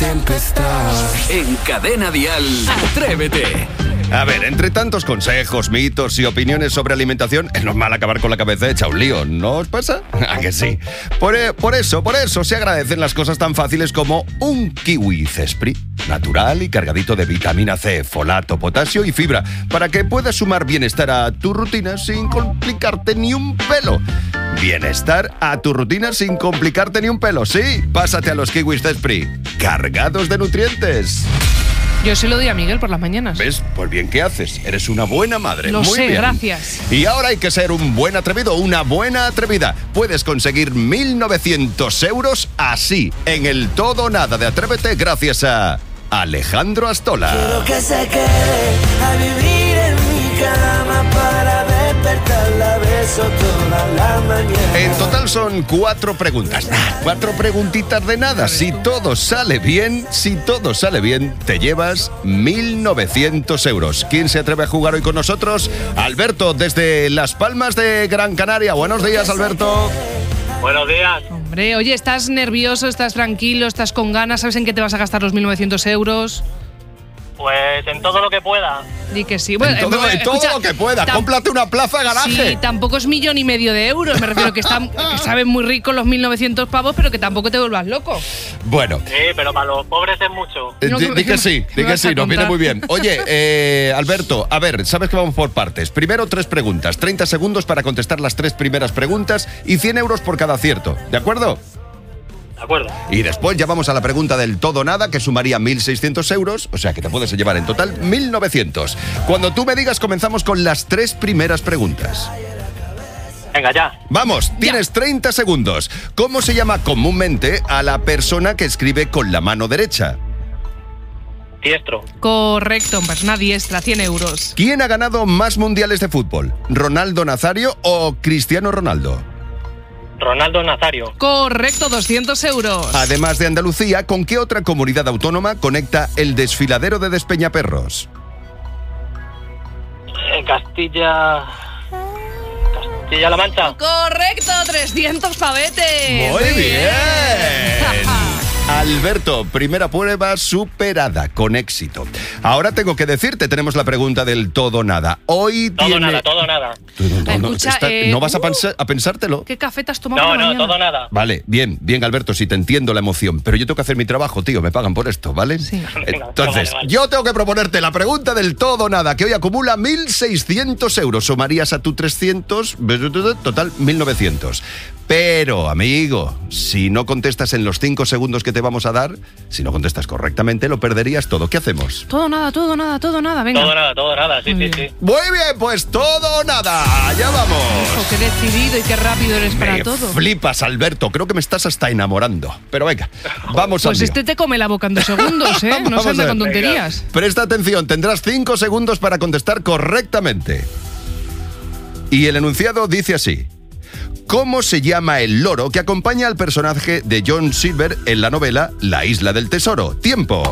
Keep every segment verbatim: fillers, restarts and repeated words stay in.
tempestad. En Cadena Dial, Atrévete. A ver, entre tantos consejos, mitos y opiniones sobre alimentación, es normal acabar con la cabeza hecha un lío, ¿no os pasa? ¿A que sí? Por, por eso, por eso se agradecen las cosas tan fáciles como un kiwi Cespri, natural y cargadito de vitamina C, folato, potasio y fibra, para que puedas sumar bienestar a tu rutina sin complicarte ni un pelo. Bienestar a tu rutina sin complicarte ni un pelo, sí. Pásate a los kiwis Cespri, cargados de nutrientes. Yo se lo doy a Miguel por las mañanas. ¿Ves? Pues bien, ¿qué haces? Eres una buena madre. Lo Muy sé, bien. gracias. Y ahora hay que ser un buen atrevido, una buena atrevida. Puedes conseguir mil novecientos euros así, en el todo o nada de Atrévete, gracias a Alejandro Astola. Quiero que se quede a vivir en mi cama para despertarla, beso toda la mañana. En total son cuatro preguntas. Cuatro preguntitas de nada. Si todo sale bien, si todo sale bien, te llevas mil novecientos euros. ¿Quién se atreve a jugar hoy con nosotros? Alberto, desde Las Palmas de Gran Canaria. Buenos días, Alberto. Buenos días. Hombre, oye, ¿estás nervioso, estás tranquilo, estás con ganas? ¿Sabes en qué te vas a gastar los mil novecientos euros? Pues en todo lo que pueda. Di que sí. Bueno, en todo, eh, en todo escucha, lo que pueda. tam- Cómprate una plaza garaje. Sí, tampoco es millón y medio de euros. Me refiero que, están, que saben muy ricos los mil novecientos pavos, pero que tampoco te vuelvas loco. Bueno. Sí, pero para los pobres es mucho. Eh, No, di, que- di que sí, ¿qué di que vas a sí, nos viene contar? muy bien. Oye, eh, Alberto, a ver, sabes que vamos por partes. Primero tres preguntas, treinta segundos para contestar las tres primeras preguntas y cien euros por cada acierto, ¿de acuerdo? De acuerdo. Y después ya vamos a la pregunta del todo o nada, que sumaría mil seiscientos euros, o sea que te puedes llevar en total mil novecientos. Cuando tú me digas, comenzamos con las tres primeras preguntas. Venga, ya. Vamos, tienes treinta segundos. ¿Cómo se llama comúnmente a la persona que escribe con la mano derecha? Diestro. Correcto, persona diestra, cien euros. ¿Quién ha ganado más mundiales de fútbol? ¿Ronaldo Nazario o Cristiano Ronaldo? Ronaldo Nazario. Correcto, doscientos euros. Además de Andalucía, ¿con qué otra comunidad autónoma conecta el desfiladero de Despeñaperros? En Castilla... Castilla-La Mancha. Correcto, trescientos pavetes. Muy bien. Alberto, primera prueba superada, con éxito. Ahora tengo que decirte, tenemos la pregunta del todo nada. Hoy Todo tiene... nada, todo nada. No, no, no, Escucha, está- eh, ¿no vas a, uh. pensa- a pensártelo? ¿Qué café te has tomado No, por la no, mañana? todo nada. Vale, bien, bien, Alberto, sí te entiendo la emoción, pero yo tengo que hacer mi trabajo, tío, me pagan por esto, ¿vale? Sí. Entonces, Vale, vale. yo tengo que proponerte la pregunta del todo o nada, que hoy acumula mil seiscientos euros. Sumarías a tu trescientos, total mil novecientos. Pero, amigo, si no contestas en los cinco segundos que te vamos a dar, si no contestas correctamente, lo perderías todo. ¿Qué hacemos? Todo nada, todo nada, todo nada, venga. Todo nada, todo nada, sí, Muy sí, bien. sí. Muy bien, pues todo o nada, ya vamos. Hijo, qué decidido y qué rápido eres para Me todo. flipas, Alberto, creo que me estás hasta enamorando. Pero venga, vamos al Pues lío. este te come la boca en dos segundos, ¿eh? No Vamos se anda a ver. con tonterías. Presta atención, tendrás cinco segundos para contestar correctamente. Y el enunciado dice así. ¿Cómo se llama el loro que acompaña al personaje de John Silver en la novela La Isla del Tesoro? Tiempo.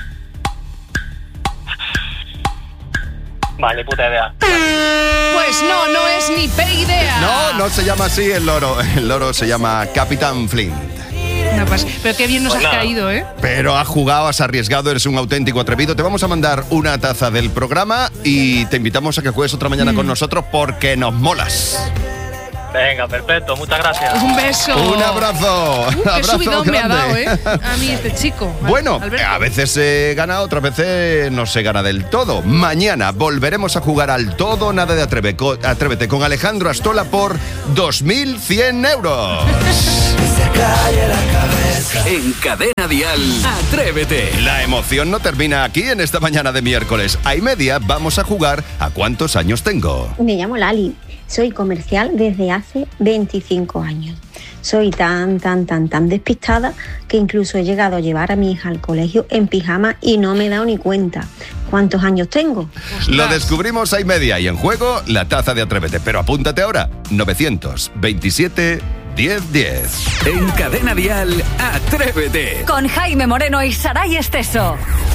Vale, puta idea. Pues no, no es ni pe idea. No, no se llama así el loro. El loro se llama Capitán Flint. No, pues, pero qué bien nos Pues has nada. caído, ¿eh? Pero has jugado, has arriesgado, eres un auténtico atrevido. Te vamos a mandar una taza del programa y te invitamos a que juegues otra mañana Mm. con nosotros porque nos molas. Venga, perfecto, muchas gracias. Un beso. Un abrazo. Uh, qué abrazo subidón me ha grande. dado, ¿eh? A mí este chico. Bueno, Alberto. a veces se gana, otras veces no se gana del todo. Mañana volveremos a jugar al todo o nada de Atreve- co- Atrévete con Alejandro Astola por dos mil cien euros. En Cadena Dial, Atrévete. La emoción no termina aquí en esta mañana de miércoles. A y media vamos a jugar a cuántos años tengo. Me llamo Lali, soy comercial desde hace veinticinco años. Soy tan, tan, tan, tan despistada que incluso he llegado a llevar a mi hija al colegio en pijama y no me he dado ni cuenta. ¿Cuántos años tengo? Lo descubrimos a y media y en juego la taza de Atrévete. Pero apúntate ahora, novecientos veintisiete diez diez. En Cadena Dial, Atrévete. Con Jaime Moreno y Saray Esteso.